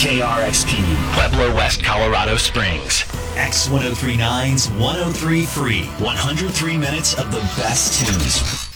KRXP, Pueblo, West Colorado Springs. X1039's 103 Free. 103 minutes of the best tunes.